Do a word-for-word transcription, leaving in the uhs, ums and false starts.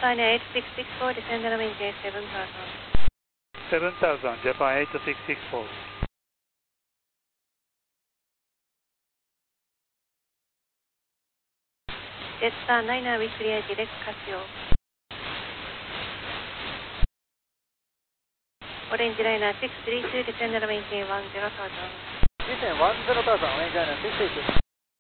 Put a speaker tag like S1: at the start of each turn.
S1: Japan eight six six four, descend and maintain seven thousand.
S2: seven thousand, Japan eight six six four.
S1: Jetstar niner with clear direct Casio. Orange Liner six three two, descend and maintain one zero thousand.
S3: Descend one zero thousand, Orange Liner six three two.